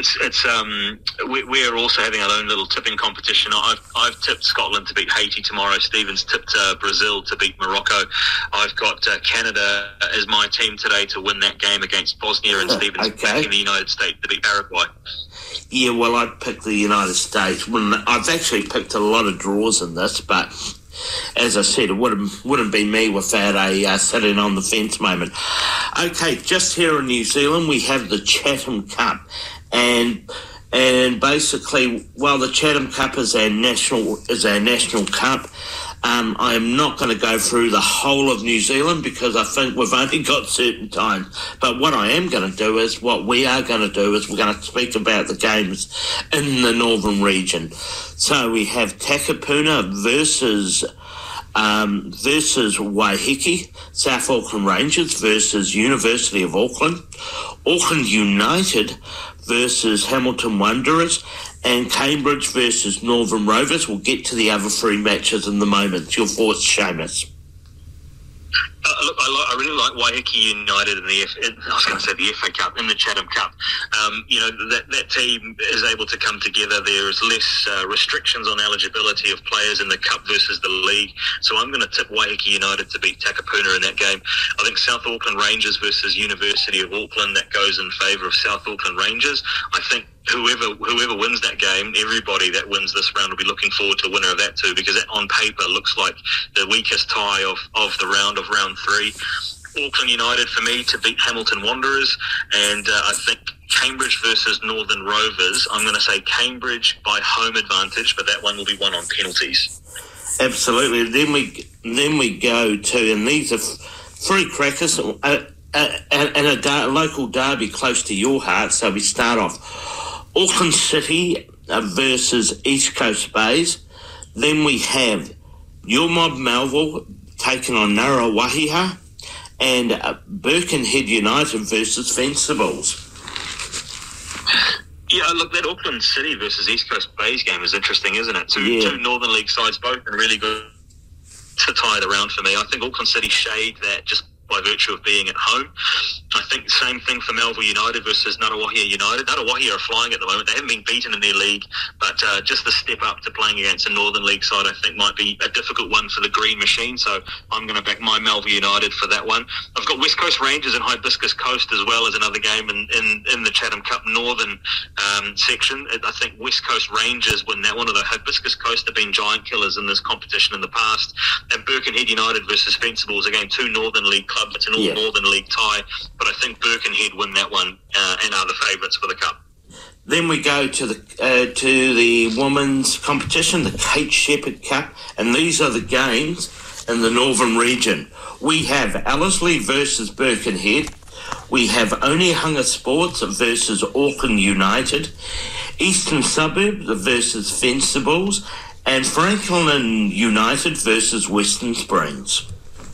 we're also having our own little tipping competition. I've tipped Scotland to beat Haiti tomorrow. Stephen's tipped Brazil to beat Morocco. I've got Canada as my team today to win that game against Bosnia, and Stephen's backing the United States to beat Paraguay. Yeah, well, I picked the United States. I've actually picked a lot of draws in this, but as I said, it wouldn't be me without a sitting on the fence moment. Okay, just here in New Zealand, we have the Chatham Cup, and basically, while the Chatham Cup is our national cup, I am not going to go through the whole of New Zealand because I think we've only got certain times. But what I am going to do is, we're going to speak about the games in the northern region. So we have Takapuna versus Waiheke, South Auckland Rangers versus University of Auckland, Auckland United versus Hamilton Wanderers, and Cambridge versus Northern Rovers. We'll get to the other three matches in the moment. Your thoughts, Seamus? Look, I really like Waiheke United in the FA Cup, in the Chatham Cup. That team is able to come together. There is less restrictions on eligibility of players in the Cup versus the League. So I'm going to tip Waiheke United to beat Takapuna in that game. I think South Auckland Rangers versus University of Auckland, that goes in favour of South Auckland Rangers. I think whoever wins that game, everybody that wins this round will be looking forward to a winner of that too, because that on paper looks like the weakest tie of the round of round three. Auckland United for me to beat Hamilton Wanderers, and I think Cambridge versus Northern Rovers, I'm going to say Cambridge by home advantage, but that one will be won on penalties. Absolutely. Then we go to, and these are three crackers, and a local derby close to your heart. So we start off Auckland City versus East Coast Bays. Then we have your mob Melville taking on Ngaruawahia, and Birkenhead United versus Fencibles. Yeah, look, that Auckland City versus East Coast Bays game is interesting, isn't it? Two Northern League sides, both been really good to tie the round for me. I think Auckland City shade that just by virtue of being at home. I think the same thing for Melville United versus Ngaruawahia United. Ngaruawahia are flying at the moment. They haven't been beaten in their league, but just the step up to playing against a Northern League side I think might be a difficult one for the Green Machine, so I'm going to back my Melville United for that one. I've got West Coast Rangers and Hibiscus Coast as well as another game in the Chatham Cup Northern section. I think West Coast Rangers win that one, although Hibiscus Coast have been giant killers in this competition in the past. And Birkenhead United versus Fencibles, again, two Northern League clubs. It's an all-Northern League tie, but I think Birkenhead win that one and are the favourites for the Cup. Then we go to the women's competition, the Kate Shepherd Cup, and these are the games in the Northern region. We have Ellerslie versus Birkenhead. We have Onehunga Sports versus Auckland United, Eastern Suburbs versus Fencibles, and Franklin United versus Western Springs.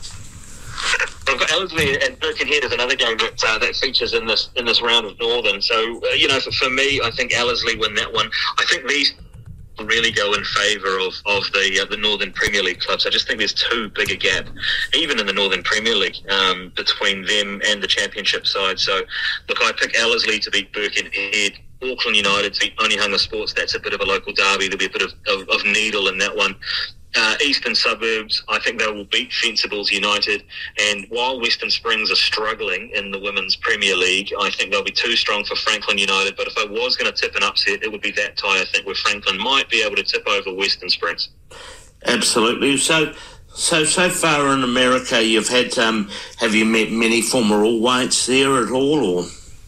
I've got Ellerslie and Birkenhead is another game that features in this round of Northern. So, for me, I think Ellerslie win that one. I think these really go in favour of the Northern Premier League clubs. I just think there's too big a gap, even in the Northern Premier League, between them and the Championship side. So, look, I pick Ellerslie to beat Birkenhead, Auckland United to beat Onehunga Sports. That's a bit of a local derby. There'll be a bit of needle in that one. Eastern Suburbs, I think they will beat Fencibles United, and while Western Springs are struggling in the Women's Premier League, I think they'll be too strong for Franklin United. But if I was going to tip an upset, it would be that tie, I think, where Franklin might be able to tip over Western Springs. Absolutely. So far in America, you've had have you met many former All Whites there at all, or?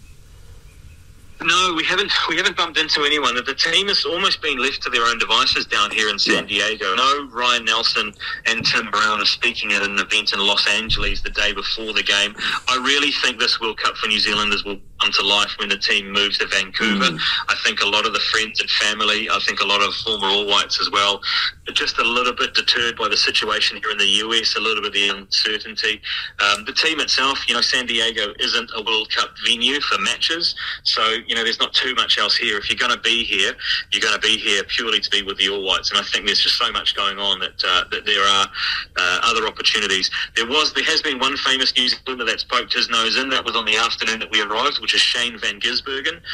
No, we haven't bumped into anyone. The team has almost been left to their own devices down here in San Diego. No, Ryan Nelson and Tim Brown are speaking at an event in Los Angeles the day before the game. I really think this World Cup for New Zealanders will come to life when the team moves to Vancouver. I think a lot of the friends and family, I think a lot of former All Whites as well, are just a little bit deterred by the situation here in the US, a little bit of the uncertainty. The team itself, San Diego isn't a World Cup venue for matches, so, there's not too much else here. If you're going to be here, you're going to be here purely to be with the All Whites, and I think there's just so much going on that there are other opportunities. There has been one famous New Zealander that's poked his nose in. That was on the afternoon that we arrived, which is Shane van Gisbergen.